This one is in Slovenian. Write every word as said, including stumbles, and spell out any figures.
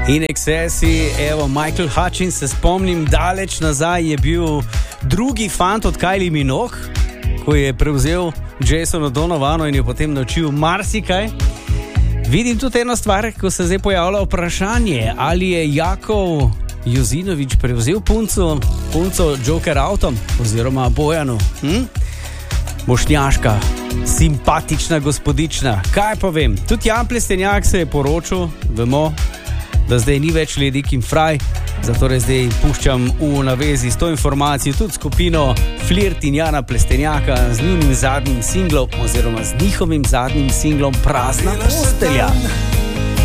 In Excessi, evo, Michael Hutchins, se spomnim, daleč nazaj je bil drugi fant od Kylie Minogue, ko je prevzel Jasona Donovano in je potem naučil marsikaj. Vidim tudi eno stvar, ko se zdaj pojavlja vprašanje, ali je Jakov Jozinovič prevzel punco, punco Joker Autom oziroma Bojanu. Hm? Bošnjaška, simpatična gospodična. Kaj pa vem? Tudi Jan Plestenjak se je poročil, vemo, da zdaj ni več Lady Kim Fraj, zato zdaj puščam v navezi s to informacijo tudi skupino Flirt in Jana Plestenjaka z njihovim zadnjim singlom oziroma z njihovim zadnjim singlom Prazna postelja.